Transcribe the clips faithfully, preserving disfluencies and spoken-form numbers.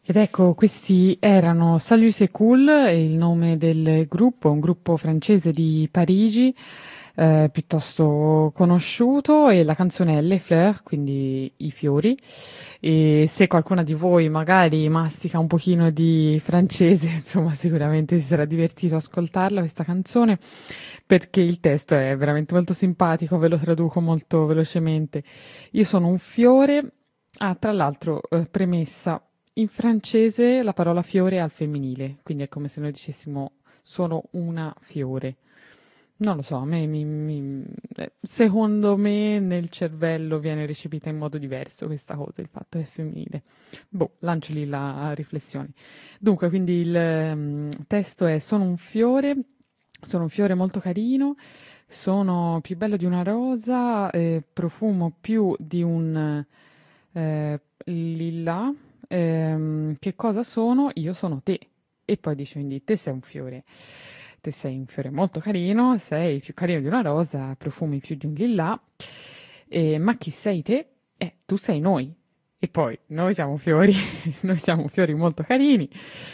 Ed ecco, questi erano Salut c'est cool, è il nome del gruppo, un gruppo francese di Parigi, eh, piuttosto conosciuto, e la canzone è Les Fleurs, quindi i fiori. E se qualcuna di voi magari mastica un pochino di francese, insomma, sicuramente si sarà divertito a ascoltarla questa canzone, perché il testo è veramente molto simpatico, ve lo traduco molto velocemente. Io sono un fiore. Ah, tra l'altro, eh, premessa, in francese la parola fiore è al femminile, quindi è come se noi dicessimo sono una fiore. Non lo so, a me mi, mi- eh, secondo me nel cervello viene recepita in modo diverso questa cosa, il fatto che è femminile. Boh, lancio lì la riflessione. Dunque, quindi il ehm, testo è: sono un fiore, sono un fiore molto carino, sono più bello di una rosa, eh, profumo più di un eh, lilla. Ehm, che cosa sono? Io sono te. E poi dice quindi: te sei un fiore. Te sei un fiore molto carino, sei più carino di una rosa, profumi più di un lillà. E, ma chi sei te? Eh, tu sei noi. E poi noi siamo fiori, noi siamo fiori molto carini,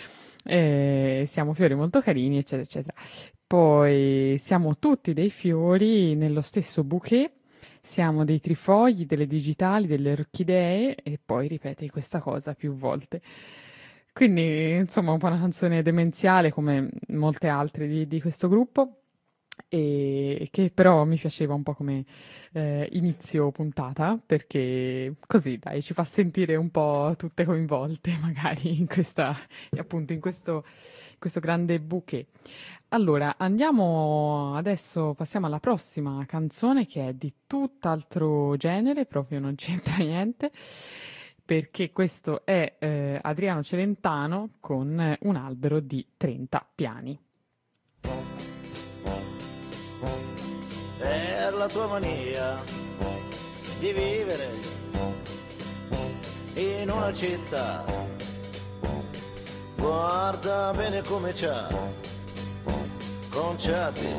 eh, siamo fiori molto carini, eccetera, eccetera. Poi siamo tutti dei fiori nello stesso bouquet, siamo dei trifogli, delle digitali, delle orchidee, e poi ripete questa cosa più volte. Quindi, insomma, un po' una canzone demenziale come molte altre di, di questo gruppo, e che però mi piaceva un po' come eh, inizio puntata, perché così, dai, ci fa sentire un po' tutte coinvolte, magari in questa, appunto, in questo, in questo grande bouquet. Allora, andiamo adesso, passiamo alla prossima canzone, che è di tutt'altro genere, proprio non c'entra niente, perché questo è eh, Adriano Celentano con eh, Un albero di trenta piani. Per la tua mania di vivere in una città, guarda bene come c'ha conciati